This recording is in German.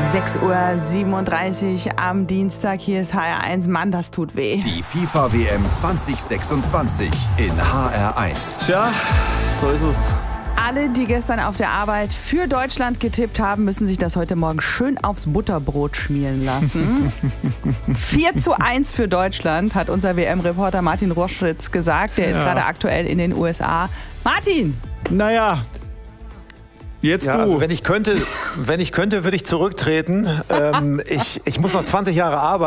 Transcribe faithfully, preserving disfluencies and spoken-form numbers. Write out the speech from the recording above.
sechs Uhr siebenunddreißig am Dienstag. Hier ist H R eins. Mann, das tut weh. Die FIFA-W M zwanzig sechsundzwanzig in H R eins. Tja, so ist es. Alle, die gestern auf der Arbeit für Deutschland getippt haben, müssen sich das heute Morgen schön aufs Butterbrot schmieren lassen. vier zu eins für Deutschland, hat unser W M-Reporter Martin Roschwitz gesagt. Der ist ja gerade aktuell in den U S A. Martin! Naja, jetzt ja, du. also wenn ich könnte, wenn ich könnte, würde ich zurücktreten. ähm, ich, ich muss noch zwanzig Jahre arbeiten.